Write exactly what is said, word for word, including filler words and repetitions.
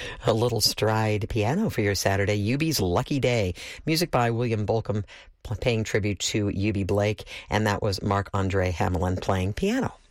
A little stride piano for your Saturday. Yubi's Lucky Day. Music by William Bolcom, paying tribute to Yubi Blake, and that was Marc-Andre Hamelin playing piano.